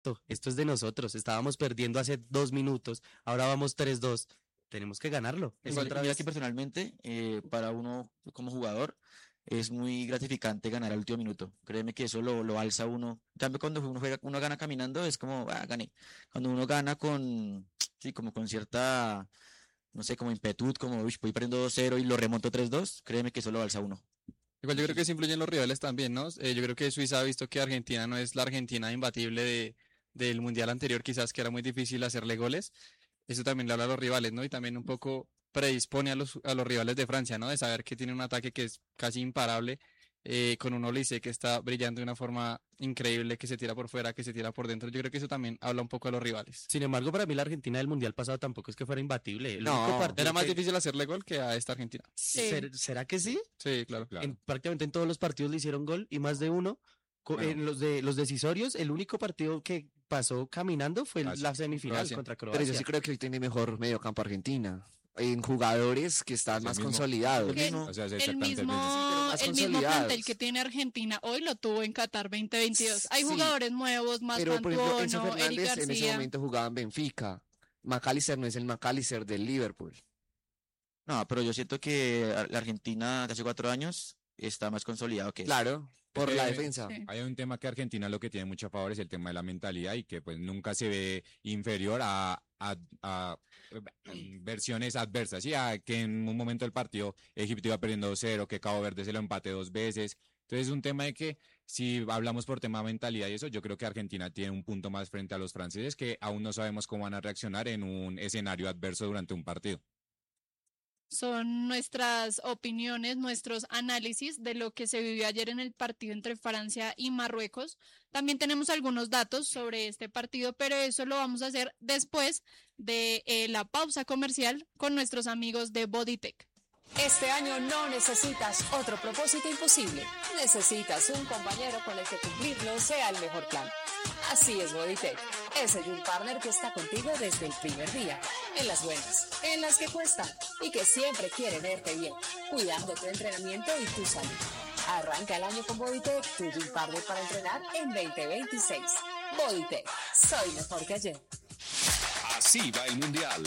Esto es de nosotros. Estábamos perdiendo hace 2 minutos, ahora vamos 3-2. Tenemos que ganarlo. Es Igual, otra mira que vez. personalmente, para uno como jugador, es muy gratificante ganar al último minuto. Créeme que eso lo alza uno. En cambio, cuando uno juega, uno gana caminando, es como, ah, gané. Cuando uno gana con, sí, como con cierta, no sé, como impetud, como, uy, voy perdiendo 2-0 y lo remonto 3-2, créeme que eso lo alza a uno. Igual yo creo que sí influyen los rivales también, ¿no? Yo creo que Suiza ha visto que Argentina no es la Argentina imbatible del mundial anterior, quizás que era muy difícil hacerle goles. Eso también le habla a los rivales, ¿no? Y también un poco predispone a los rivales de Francia, ¿no? De saber que tiene un ataque que es casi imparable, con un Olise que está brillando de una forma increíble, que se tira por fuera, que se tira por dentro. Yo creo que eso también habla un poco a los rivales. Sin embargo, para mí la Argentina del Mundial pasado tampoco es que fuera imbatible. El único No, partido Era más que... difícil hacerle gol que a esta Argentina. Sí. ¿Será que sí? Sí, claro. Claro. Prácticamente en todos los partidos le hicieron gol y más de uno. Bueno. En los decisorios, el único partido que pasó caminando fue Croacia. la semifinal Croacia. contra Pero Croacia. yo sí creo que hoy tiene mejor mediocampo Argentina. En jugadores que están Es el más mismo. consolidados. Que mismo. O sea, es el exactamente mismo, más el mismo consolidados. plantel que tiene Argentina hoy lo tuvo en Qatar 2022. Hay Sí, jugadores nuevos, más Pero, por ejemplo, Enzo Antonio, Eric Fernández en ese García. momento jugaba en Benfica. McAllister no es el McAllister del Liverpool. no, pero yo siento que la Argentina de hace 4 años está más consolidado que esta. Claro, por la que- defensa. Sí. Hay un tema que Argentina lo que tiene mucho a favor es el tema de la mentalidad y que pues nunca se ve inferior a versiones adversas. Sí, a que en un momento del partido Egipto iba perdiendo 2-0, que Cabo Verde se lo empate 2 veces. Entonces es un tema de que si hablamos por tema mentalidad y eso, yo creo que Argentina tiene un punto más frente a los franceses que aún no sabemos cómo van a reaccionar en un escenario adverso durante un partido. Son nuestras opiniones, nuestros análisis de lo que se vivió ayer en el partido entre Francia y Marruecos. También tenemos algunos datos sobre este partido, pero eso lo vamos a hacer después de la pausa comercial con nuestros amigos de Bodytech. Este año no necesitas otro propósito imposible. Necesitas un compañero con el que cumplirlo sea el mejor plan. Así es Bodytech. Es el gym partner que está contigo desde el primer día. En las buenas, en las que cuestan y que siempre quiere verte bien, cuidando tu entrenamiento y tu salud. Arranca el año con Bodytech, tu gym partner para entrenar en 2026. Bodytech, soy mejor que ayer. Así va el mundial.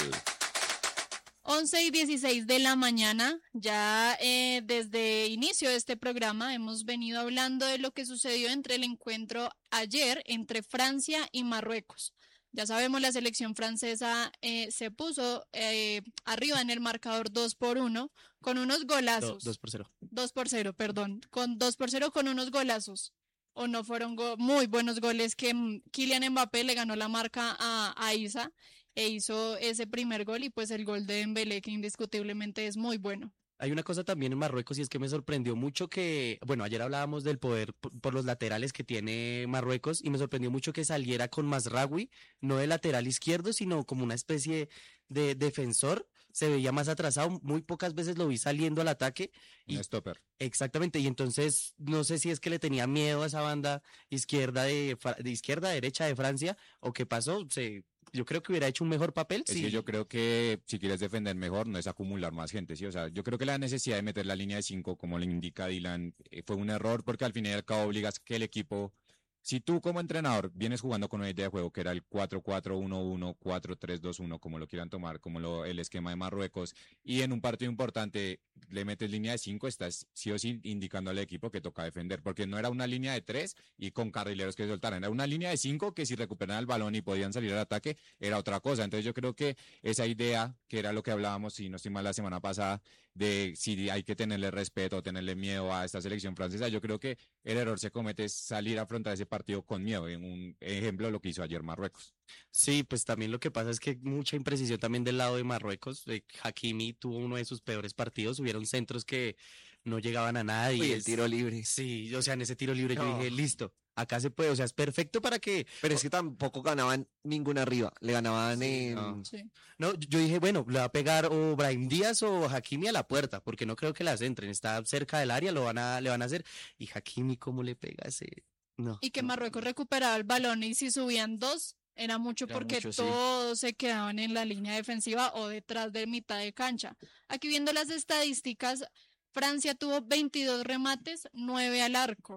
11:16 de la mañana, ya desde inicio de este programa hemos venido hablando de lo que sucedió entre el encuentro ayer entre Francia y Marruecos. Ya sabemos, la selección francesa se puso arriba en el marcador 2-1 con unos golazos. 2-0. 2-0, perdón, con 2-0 con unos golazos. O no fueron muy buenos goles que Kylian Mbappé le ganó la marca a Isa e hizo ese primer gol y pues el gol de Dembélé que indiscutiblemente es muy bueno. Hay una cosa también en Marruecos y es que me sorprendió mucho que, bueno, ayer hablábamos del poder por los laterales que tiene Marruecos y me sorprendió mucho que saliera con Mazraoui, no de lateral izquierdo, sino como una especie de defensor. Se veía más atrasado, muy pocas veces lo vi saliendo al ataque. Un stopper. Exactamente, y entonces no sé si es que le tenía miedo a esa banda izquierda de izquierda a derecha de Francia o qué pasó. Yo creo que hubiera hecho un mejor papel. Es Sí. que yo creo que si quieres defender mejor no es acumular más gente, ¿sí? O sea, yo creo que la necesidad de meter la línea de 5, como le indica Dylan, fue un error porque al fin y al cabo obligas que el equipo, si tú como entrenador vienes jugando con una idea de juego que era el 4-4-1-1, 4-3-2-1, como lo quieran tomar, como el esquema de Marruecos, y en un partido importante le metes línea de 5, estás sí o sí indicando al equipo que toca defender, porque no era una línea de 3 y con carrileros que soltaran, era una línea de 5 que si recuperaban el balón y podían salir al ataque, era otra cosa. Entonces yo creo que esa idea, que era lo que hablábamos, si no estoy mal la semana pasada, de si hay que tenerle respeto o tenerle miedo a esta selección francesa, yo creo que el error se comete es salir a afrontar ese partido con miedo, en un ejemplo lo que hizo ayer Marruecos. Sí, pues también lo que pasa es que mucha imprecisión también del lado de Marruecos. Hakimi tuvo uno de sus peores partidos, hubieron centros que no llegaban a nada y Uy, el tiro libre. Sí, o sea, en ese tiro libre yo No. dije, listo, acá se puede, o sea, es perfecto para que... Pero es que tampoco ganaban ninguna arriba. Le ganaban en... no. Sí. No, yo dije, bueno, le va a pegar o Brahim Díaz o Hakimi a la puerta, porque no creo que las entren, está cerca del área, le van a hacer. Y Hakimi, ¿cómo le pega ese? No. Y que no. Marruecos recuperaba el balón y si subían dos, era mucho Era porque mucho, sí. todos se quedaban en la línea defensiva o detrás de mitad de cancha. Aquí viendo las estadísticas, Francia tuvo 22 remates, 9 al arco.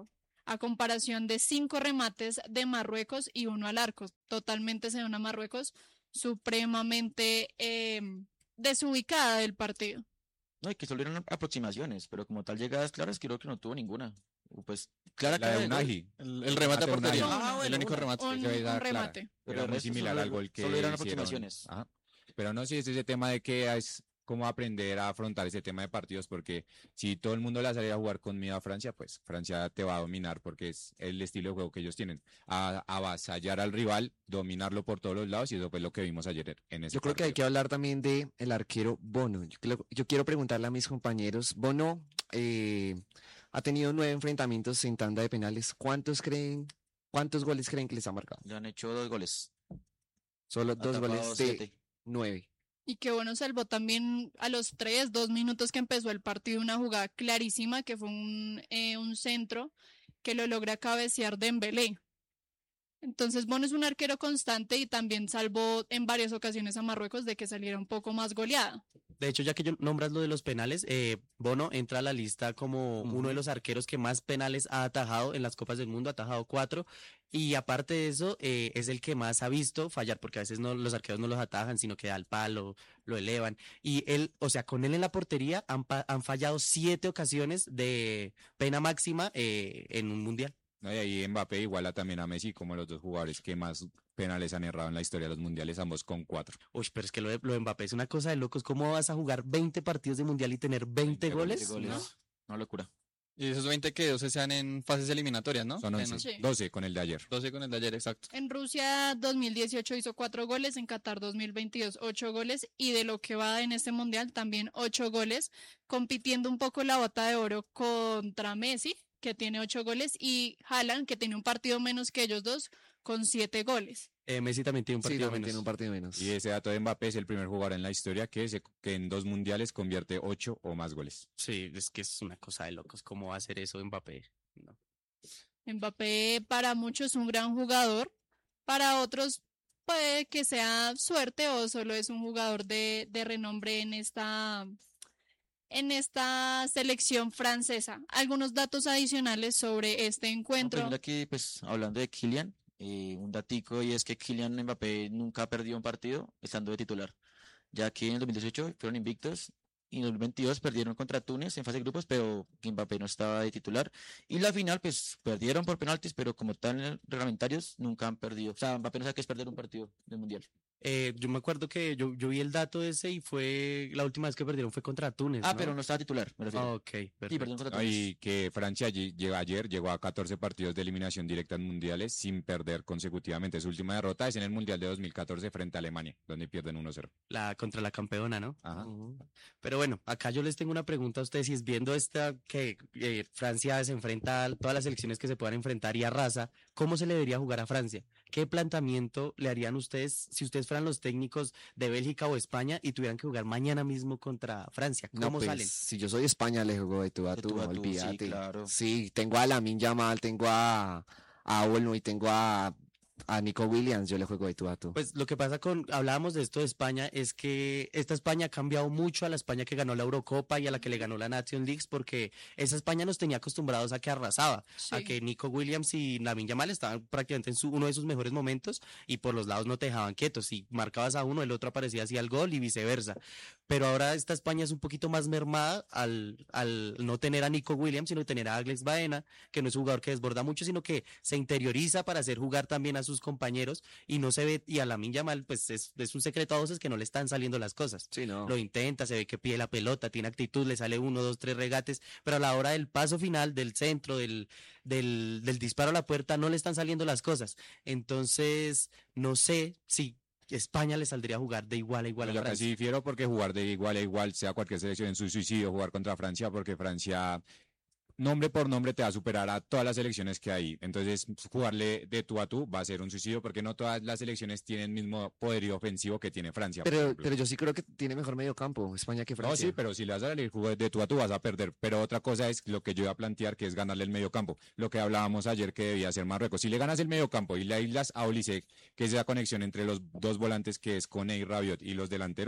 a comparación de 5 remates de Marruecos y 1 al arco. Totalmente se ve una Marruecos supremamente desubicada del partido. No, y que solo eran aproximaciones, pero como tal llegadas claras, creo que no tuvo ninguna. Pues clara, La de clara de gol. Unagi. El remate a de portería. Unai. Ah, bueno, el único una. remate. Un, Esa era un clara. remate. Pero Era el muy resto similar solo al gol que solo eran hicieron. aproximaciones. Ajá. Pero no, sí, es ese tema de que es cómo aprender a afrontar ese tema de partidos, porque si todo el mundo le sale a jugar con miedo a Francia, pues Francia te va a dominar porque es el estilo de juego que ellos tienen. A avasallar al rival, dominarlo por todos los lados, y eso fue lo que vimos ayer en ese Yo creo que hay partido. que hablar también de el arquero Bono. Yo quiero preguntarle a mis compañeros, Bono ha tenido 9 enfrentamientos en tanda de penales. ¿Cuántos goles creen que les ha marcado? Le han hecho 2 goles. Solo Ha 2 tapado goles de 7. 9. Y que bueno, salvó también a los 2 minutos que empezó el partido una jugada clarísima que fue un centro que lo logra cabecear Dembélé. Entonces, Bono es un arquero constante y también salvó en varias ocasiones a Marruecos de que saliera un poco más goleada. De hecho, ya que nombras lo de los penales, Bono entra a la lista como uno de los arqueros que más penales ha atajado en las Copas del Mundo, ha atajado 4, y aparte de eso, es el que más ha visto fallar, porque a veces no, los arqueros no los atajan, sino que da el palo, lo elevan, y él, o sea, con él en la portería han fallado 7 ocasiones de pena máxima en un mundial. No, y ahí Mbappé iguala también a Messi como los dos jugadores que más penales han errado en la historia de los mundiales, ambos con 4. Uy, pero es que lo de Mbappé es una cosa de locos. ¿Cómo vas a jugar 20 partidos de mundial y tener 20 goles? Goles. Una locura. Y esos 20 que 12 sean en fases eliminatorias, ¿no? Son En 11, Sí. 12 con el de ayer. 12 con el de ayer, exacto. En Rusia 2018 hizo 4 goles, en Qatar 2022 8 goles y de lo que va en este mundial también 8 goles, compitiendo un poco la bota de oro contra Messi, que tiene 8 goles, y Haaland, que tiene un partido menos que ellos dos, con 7 goles. Messi también tiene un Sí, partido también menos. tiene un partido menos. Y ese dato de Mbappé es el primer jugador en la historia que en 2 mundiales convierte 8 o más goles. Sí, es que es una cosa de locos. ¿Cómo va a hacer eso Mbappé? No. Mbappé para muchos es un gran jugador, para otros puede que sea suerte o solo es un jugador de renombre en esta selección francesa. Algunos datos adicionales sobre este No, encuentro. pues mira que, pues, hablando de Kylian, un datico, y es que Kylian Mbappé nunca ha perdido un partido estando de titular, ya que en el 2018 fueron invictos y en el 2022 perdieron contra Túnez en fase de grupos, pero Mbappé no estaba de titular. Y la final, pues, perdieron por penaltis, pero como tal en reglamentarios nunca han perdido. O sea, Mbappé no sabe qué es perder un partido del Mundial. Yo me acuerdo que yo vi el dato ese y fue la última vez que perdieron fue contra Túnez, Ah, ¿no? pero no estaba titular, me refiero. Ok, Sí, perfecto. perdieron contra No, Túnez. y que Francia ayer llegó a 14 partidos de eliminación directa en mundiales sin perder consecutivamente. Su última derrota es en el Mundial de 2014 frente a Alemania, donde pierden 1-0. Contra la campeona, ¿no? Ajá. Pero bueno, acá yo les tengo una pregunta a ustedes, si es viendo que Francia se enfrenta a todas las selecciones que se puedan enfrentar y arrasa, ¿cómo se le debería jugar a Francia? ¿Qué planteamiento le harían ustedes si ustedes fueran los técnicos de Bélgica o España y tuvieran que jugar mañana mismo contra Francia? No, ¿Cómo pues, salen? si yo soy España, le juego de tú a De tú, tú a tú, sí, olvídate. claro. Sí, tengo a Lamine Yamal, tengo a Olmo y tengo a Nico Williams, yo le juego de tú a tú. Pues lo que pasa hablábamos de esto de España, es que esta España ha cambiado mucho a la España que ganó la Eurocopa y a la que le ganó la Nation League, porque esa España nos tenía acostumbrados a que arrasaba, a Sí. que Nico Williams y Lamine Yamal estaban prácticamente en uno de sus mejores momentos y por los lados no te dejaban quietos. Si marcabas a uno, el otro aparecía hacia el gol y viceversa. Pero ahora esta España es un poquito más mermada al no tener a Nico Williams, sino tener a Alex Baena, que no es un jugador que desborda mucho, sino que se interioriza para hacer jugar también a sus compañeros y no se ve, y a Lamine Yamal pues es un secreto a voces que no le están saliendo las cosas. Sí, no. Lo intenta, se ve que pide la pelota, tiene actitud, le sale 1, 2, 3 regates, pero a la hora del paso final, del centro, del disparo a la puerta, no le están saliendo las cosas. Entonces, no sé si España le saldría a jugar de igual a igual a Yo Francia. casi difiero porque jugar de igual a igual, sea cualquier selección en su suicidio, jugar contra Francia, porque Francia, nombre por nombre, te va a superar a todas las selecciones que hay. Entonces, jugarle de tú a tú va a ser un suicidio porque no todas las selecciones tienen el mismo poderío ofensivo que tiene Francia. por ejemplo. Pero yo sí creo que tiene mejor medio campo España que No, Francia. sí, pero si le vas a salir jugar de tú a tú vas a perder. Pero otra cosa es lo que yo iba a plantear, que es ganarle el medio campo. Lo que hablábamos ayer que debía hacer Marruecos. Si le ganas el medio campo y le aíslas a Olise, que es la conexión entre los dos volantes que es Koné y Rabiot y los delanteros,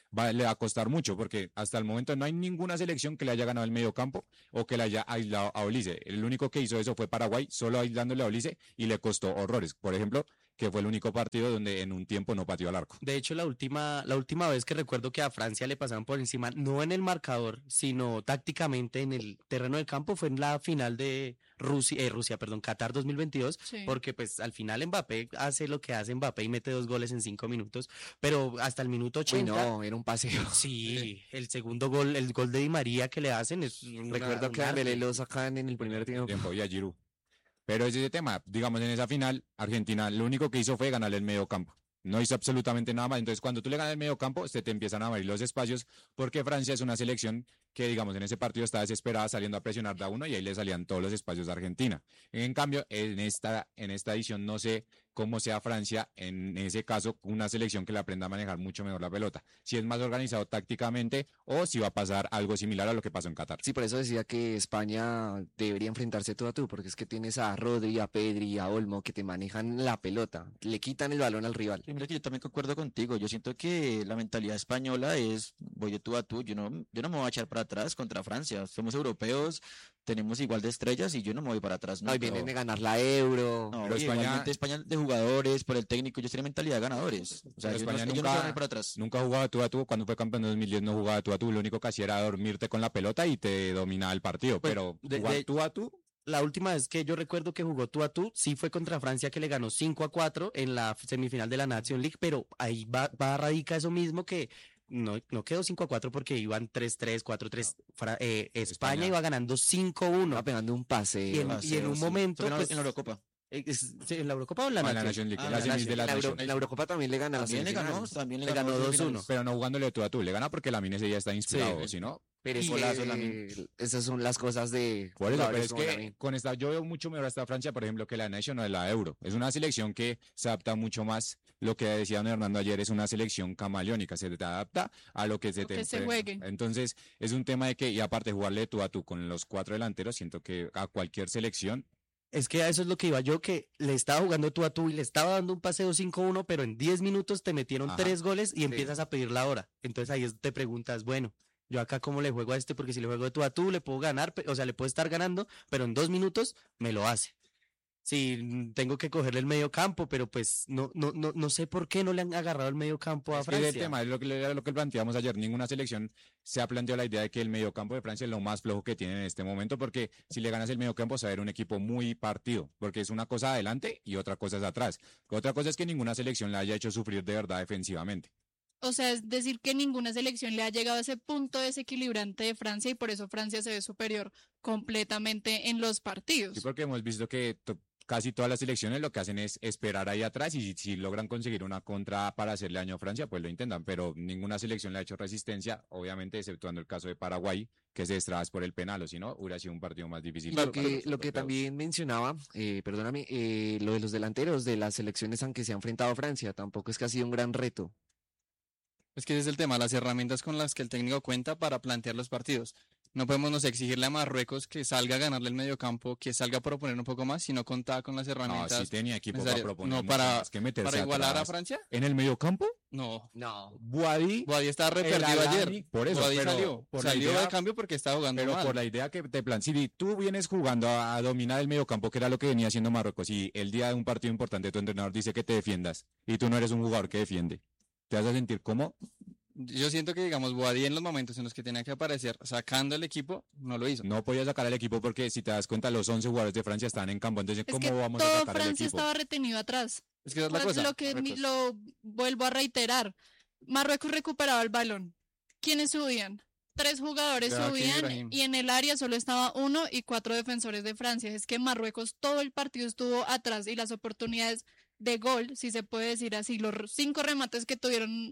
le va a costar mucho, porque hasta el momento no hay ninguna selección que le haya ganado el medio campo o que le haya aislado a Olise. El único que hizo eso fue Paraguay, solo aislándole a Olise y le costó horrores. Por ejemplo, que fue el único partido donde en un tiempo no pateó al arco. De hecho, la última vez que recuerdo que a Francia le pasaron por encima, no en el marcador, sino tácticamente en el terreno del campo, fue en la final de Qatar 2022, Sí. porque pues al final Mbappé hace lo que hace Mbappé y mete 2 goles en 5 minutos, pero hasta el minuto Uy, 80, no, era un paseo. sí, el segundo gol, el gol de Di María que le hacen es Recuerdo que a Dembélé lo sacan en el primer tiempo. Y a Giroud. Pero es ese tema, digamos, en esa final, Argentina lo único que hizo fue ganarle el medio campo. No hizo absolutamente nada más. Entonces, cuando tú le ganas el medio campo, se te empiezan a abrir los espacios, porque Francia es una selección que, digamos, en ese partido está desesperada saliendo a presionar de a uno y ahí le salían todos los espacios de Argentina. En cambio, en esta edición no sé cómo sea Francia, en ese caso, una selección que le aprenda a manejar mucho mejor la pelota. Si es más organizado tácticamente o si va a pasar algo similar a lo que pasó en Qatar. Sí, por eso decía que España debería enfrentarse tú a tú, porque es que tienes a Rodri, a Pedri, a Olmo, que te manejan la pelota, le quitan el balón al rival. Sí, mira que yo también concuerdo contigo. Yo siento que la mentalidad española es voy de tú a tú. Yo no me voy a echar para atrás contra Francia. Somos europeos, tenemos igual de estrellas y yo no me voy para atrás. No, y nunca. vienen de ganar la Euro. No, Pero y España- igualmente España de jugadores, por el técnico, ellos tienen mentalidad de ganadores. O sea, Pero España ellos no se van a ir para atrás. nunca jugaba tú a tú. Cuando fue campeón en 2010 no jugaba tú a tú. Lo único que hacía era dormirte con la pelota y te dominaba el partido. Pues, Pero de- jugar de- tú a tú, La última vez que yo recuerdo que jugó tú a tú, sí fue contra Francia que le ganó 5-4 en la semifinal de la Nation League, pero ahí va radica eso mismo que no quedó 5-4 porque iban 3-3, 4-3. España iba ganando 5-1. Va pegando un paseo. Y en un sí. momento, Fue en la- pues, en la Eurocopa. ¿sí, ¿en la Eurocopa o en la en la Nation? Nation League, Ah, la la semis de la En la, Nation en la Eurocopa también le gana a la También le ganó, semifinal. también le Le ganó ganó 2-1. 2-1. pero no jugándole tú a tú. Le gana porque Lamine ese día está inspirado, Sí. si no. Pero es Y que, golazo Lamine. esas son las cosas de Por eso, pero jugadores es como que Lamine. con esta, yo veo mucho mejor a esta Francia, por ejemplo, que la Nation o de la Euro. Es una selección que se adapta mucho más. Lo que decía don Hernando ayer es una selección camaleónica, se te adapta a lo que se Lo te que se enfrenta. juegue. Entonces, es un tema de que, y aparte jugarle tú a tú con los 4 delanteros, siento que a cualquier selección, Es que a eso es lo que iba yo, que le estaba jugando tú a tú y le estaba dando un paseo 5-1, pero en 10 minutos te metieron Ajá. 3 goles y empiezas a pedir la hora. Entonces ahí te preguntas, bueno, yo acá cómo le juego a este, porque si le juego de tú a tú, le puedo ganar, o sea, le puedo estar ganando, pero en 2 minutos me lo hace. Sí, tengo que cogerle el medio campo, pero pues no sé por qué no le han agarrado el medio campo a es que el Francia. tema es lo que planteamos ayer. Ninguna selección se ha planteado la idea de que el mediocampo de Francia es lo más flojo que tiene en este momento, porque si le ganas el mediocampo, se va a ver un equipo muy partido, porque es una cosa adelante y otra cosa es atrás. Otra cosa es que ninguna selección le haya hecho sufrir de verdad defensivamente. O sea, es decir que ninguna selección le ha llegado a ese punto desequilibrante de Francia y por eso Francia se ve superior completamente en los partidos. Sí, porque hemos visto que casi todas las selecciones lo que hacen es esperar ahí atrás y si logran conseguir una contra para hacerle daño a Francia, pues lo intentan, pero ninguna selección le ha hecho resistencia, obviamente exceptuando el caso de Paraguay, que se destrabas por el penal, o si no, hubiera sido un partido más difícil. Lo para que, los lo que europeos. también mencionaba, perdóname, lo de los delanteros de las selecciones aunque se ha enfrentado a Francia, tampoco es que ha sido un gran reto. Es que ese es el tema, las herramientas con las que el técnico cuenta para plantear los partidos. No podemos, no sé, exigirle a Marruecos que salga a ganarle el mediocampo, que salga a proponer un poco más, si no contaba con las No, herramientas sí tenía equipo para necesarias. proponer No, mucho para, más que meterse para igualar a atrás. Francia. ¿En el mediocampo? No. No. Boadí, Boadí estaba re el perdido Alani, ayer. por eso, Boadí pero salió. por la Salió idea- de cambio porque estaba jugando pero mal. por la idea que te plan, si tú vienes jugando a dominar el mediocampo, que era lo que venía haciendo Marruecos, y el día de un partido importante tu entrenador dice que te defiendas, y tú no eres un jugador que defiende, ¿te vas a sentir cómo? Yo siento que, digamos, Boadí en los momentos en los que tenía que aparecer sacando el equipo, no lo hizo. No podía sacar al equipo porque si te das cuenta los 11 jugadores de Francia estaban en campo, entonces Es ¿cómo que vamos a todo sacar al Francia equipo? estaba retenido atrás. Es que esa es la Por cosa. lo que Marruecos. lo vuelvo a reiterar. Marruecos recuperaba el balón. ¿Quiénes subían? 3 jugadores Joaquín subían Ibrahim. y en el área solo estaba 1 y 4 defensores de Francia. Es que Marruecos todo el partido estuvo atrás y las oportunidades de gol, si se puede decir así, los 5 remates que tuvieron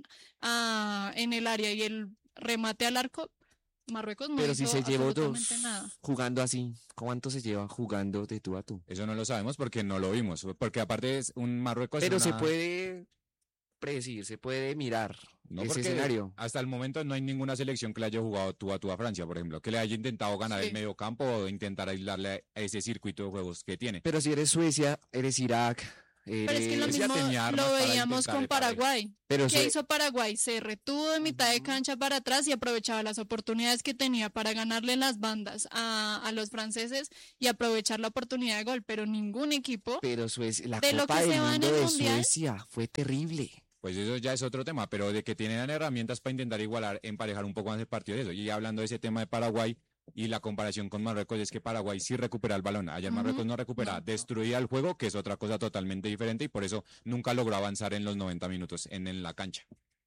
en el área y el remate al arco, Marruecos no Pero si hizo se llevó absolutamente dos nada. jugando así, ¿cuánto se lleva jugando de tú a tú? Eso no lo sabemos porque no lo vimos, porque aparte es un Marruecos. Pero se una- puede predecir, se puede mirar No, ese porque escenario. hasta el momento no hay ninguna selección que le haya jugado tú a Francia, por ejemplo, que le haya intentado ganar Sí. el medio campo o intentar aislarle a ese circuito de juegos que tiene. Pero si eres Suecia, eres Irak, Pero es que lo Ese ya mismo tenía armas lo para veíamos intentar con emparejar. Paraguay. Pero ¿Qué se- hizo Paraguay? Se retuvo de mitad de cancha para atrás y aprovechaba las oportunidades que tenía para ganarle las bandas a los franceses y aprovechar la oportunidad de gol. Pero ningún equipo, pero la de lo Copa que del se va en Mundo el de Mundial. Suecia fue terrible. Pues eso ya es otro tema, pero de que tienen herramientas para intentar igualar, emparejar un poco más el partido de eso. Y hablando de ese tema de Paraguay y la comparación con Marruecos, es que Paraguay sí recupera el balón. Ayer Marruecos no recupera, No. destruía el juego, que es otra cosa totalmente diferente, y por eso nunca logró avanzar en los 90 minutos en la cancha.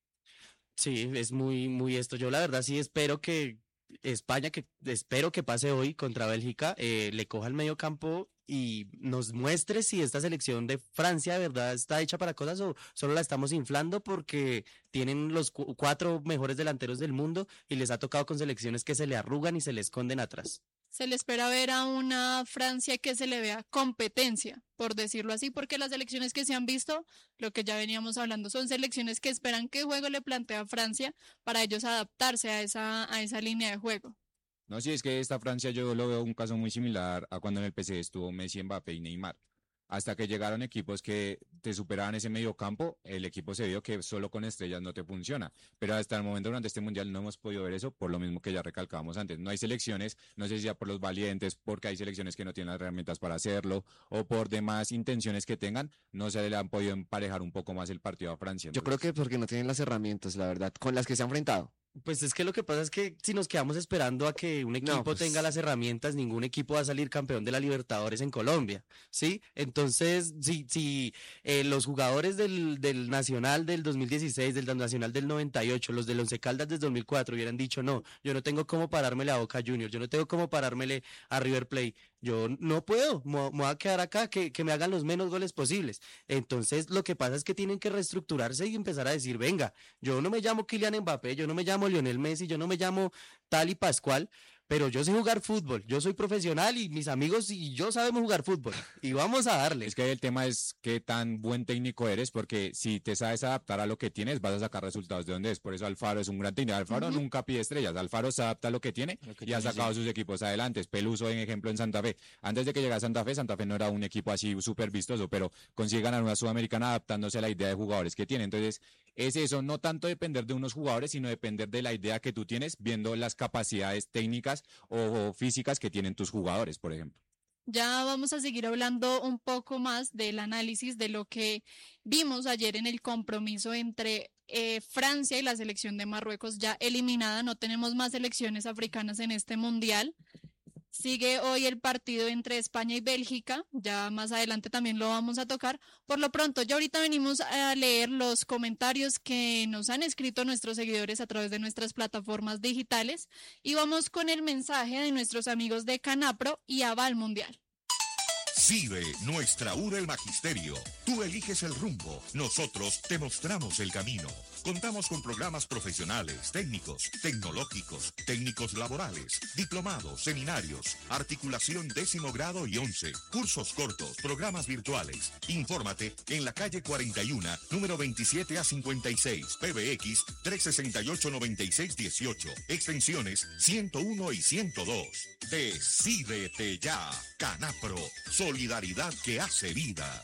Sí, es muy esto. Yo la verdad sí espero que España, que espero que pase hoy contra Bélgica, le coja el medio campo y nos muestre si esta selección de Francia de verdad está hecha para cosas o solo la estamos inflando porque tienen los cuatro mejores delanteros del mundo y les ha tocado con selecciones que se le arrugan y se le esconden atrás. Se le espera ver a una Francia que se le vea competencia, por decirlo así, porque las selecciones que se han visto, lo que ya veníamos hablando, son selecciones que esperan qué juego le plantea Francia para ellos adaptarse a esa línea de juego. No, sí, es que esta Francia yo lo veo un caso muy similar a cuando en el PSG estuvo Messi, Mbappé y Neymar. Hasta que llegaron equipos que te superaban ese medio campo, el equipo se vio que solo con estrellas no te funciona. Pero hasta el momento durante este mundial no hemos podido ver eso, por lo mismo que ya recalcábamos antes. No hay selecciones, no sé si ya por los valientes, porque hay selecciones que no tienen las herramientas para hacerlo, o por demás intenciones que tengan, no se le han podido emparejar un poco más el partido a Francia. Yo creo que porque no tienen las herramientas, la verdad, con las que se han enfrentado. Pues es que lo que pasa es que si nos quedamos esperando a que un equipo pues- tenga las herramientas, ningún equipo va a salir campeón de la Libertadores en Colombia, ¿sí? Entonces, si los jugadores del Nacional del 2016, del Nacional del 98, los del Once Caldas del 2004 hubieran dicho, no, yo no tengo cómo parármele a Boca Juniors, yo no tengo cómo parármele a River Plate, yo no puedo, me voy a quedar acá, que me hagan los menos goles posibles. Entonces, lo que pasa es que tienen que reestructurarse y empezar a decir, venga, yo no me llamo Kylian Mbappé, yo no me llamo Lionel Messi, yo no me llamo tal y Pascual, pero yo sé jugar fútbol, yo soy profesional y mis amigos y yo sabemos jugar fútbol y vamos a darle. Es que el tema es qué tan buen técnico eres, porque si te sabes adaptar a lo que tienes, vas a sacar resultados de donde es. Por eso Alfaro es un gran técnico. Alfaro nunca pide estrellas. Alfaro se adapta a lo que tiene y ha sacado sus equipos adelante. Peluso, en ejemplo, en Santa Fe. Antes de que llegara a Santa Fe no era un equipo así súper vistoso, pero consigue ganar una Sudamericana adaptándose a la idea de jugadores que tiene. Entonces, es eso, no tanto depender de unos jugadores, sino depender de la idea que tú tienes, viendo las capacidades técnicas o físicas que tienen tus jugadores, por ejemplo. Ya vamos a seguir hablando un poco más del análisis de lo que vimos ayer en el compromiso entre Francia y la selección de Marruecos ya eliminada. No tenemos más selecciones africanas en este mundial. Sigue hoy el partido entre España y Bélgica, ya más adelante también lo vamos a tocar. Por lo pronto, ya ahorita venimos a leer los comentarios que nos han escrito nuestros seguidores a través de nuestras plataformas digitales y vamos con el mensaje de nuestros amigos de Canapro y Aval Mundial. CIDE, nuestra U del Magisterio. Tú eliges el rumbo, nosotros te mostramos el camino. Contamos con programas profesionales, técnicos, tecnológicos, técnicos laborales, diplomados, seminarios, articulación 10º grado y 11, cursos cortos, programas virtuales. Infórmate en la calle 41, número 27 a 56, PBX 368-9618, extensiones 101 y 102. Decídete ya, Canapro, solidaridad que hace vida.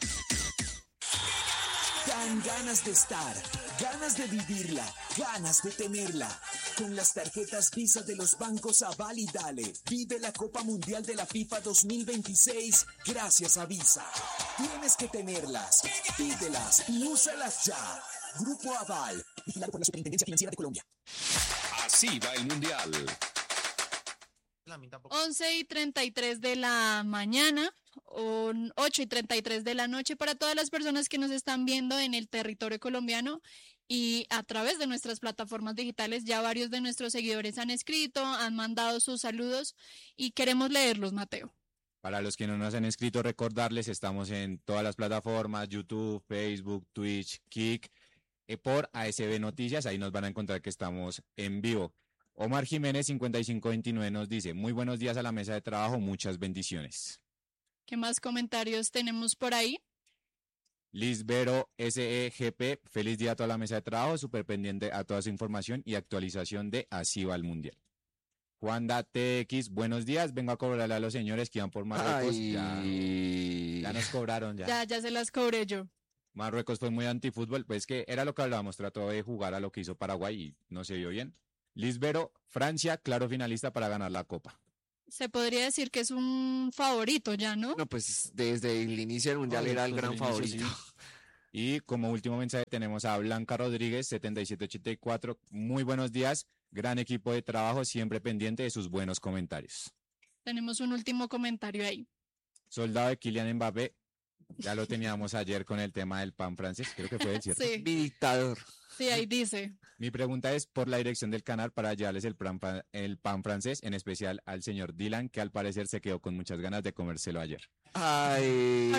Dan ganas de estar, ganas de vivirla, ganas de tenerla. Con las tarjetas Visa de los bancos Aval y Dale, vive la Copa Mundial de la FIFA 2026 gracias a Visa. Tienes que tenerlas, pídelas y úsalas ya. Grupo Aval, vigilado por la Superintendencia Financiera de Colombia. Así va el Mundial. 11:33 de la mañana, 8:33 de la noche para todas las personas que nos están viendo en el territorio colombiano y a través de nuestras plataformas digitales. Ya varios de nuestros seguidores han escrito, han mandado sus saludos y queremos leerlos, Mateo. Para los que no nos han escrito, recordarles, estamos en todas las plataformas, YouTube, Facebook, Twitch, Kik, por ASB Noticias, ahí nos van a encontrar que estamos en vivo. Omar Jiménez 5529 nos dice, muy buenos días a la mesa de trabajo, muchas bendiciones. ¿Qué más comentarios tenemos por ahí? Lisbero SEGP, feliz día a toda la mesa de trabajo, súper pendiente a toda su información y actualización de Así va el Mundial. Juanda TX, buenos días, vengo a cobrarle a los señores que iban por Marruecos. Ya nos cobraron ya. Ya se las cobré yo. Marruecos fue muy antifútbol, pues que era lo que hablábamos, trató de jugar a lo que hizo Paraguay y no se vio bien. Lisbero, Francia, claro finalista para ganar la Copa. Se podría decir que es un favorito ya, ¿no? No, pues desde el inicio del Mundial era el Desde gran el inicio, favorito. sí. Y como último mensaje tenemos a Blanca Rodríguez, 7784. Muy buenos días, gran equipo de trabajo, siempre pendiente de sus buenos comentarios. Tenemos un último comentario ahí. Soldado de Kylian Mbappé, ya lo teníamos ayer con el tema del pan francés, creo que fue el cierto. Sí, Mi dictador. sí, ahí dice. Mi pregunta es por la dirección del canal para llevarles el pan francés, en especial al señor Dylan, que al parecer se quedó con muchas ganas de comérselo ayer. Ay.